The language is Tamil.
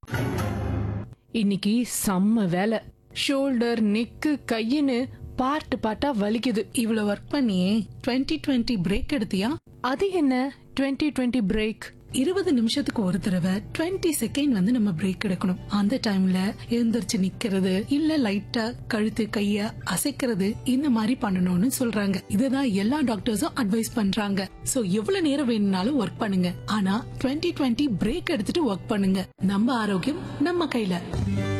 இன்னைக்கு செம்ம வேலை. ஷோல்டர், நெக்கு, கையின்னு பார்ட் பார்ட்டா வலிக்குது. இவ்வளவு ஒர்க் பண்ணியே 2020 பிரேக் எடுத்தியா? அது என்ன 2020 பிரேக்? 20 நிமிஷத்துக்கு ஒரு தடவை 20 செகண்ட் வந்து நம்ம பிரேக் எடுக்கணும். அந்த டைம்ல எழுந்திருச்சு நிக்கிறது, இல்ல லைட்டா கழுத்து கைய அசைக்கிறது, இந்த மாதிரி பண்ணணும்னு சொல்றாங்க. இதுதான் எல்லா டாக்டர்ஸும் அட்வைஸ் பண்றாங்க. சோ எவ்வளவு நேரம் வேணும்னாலும் ஒர்க் பண்ணுங்க, ஆனா 2020 பிரேக் எடுத்துட்டு ஒர்க் பண்ணுங்க. நம்ம ஆரோக்கியம் நம்ம கையில.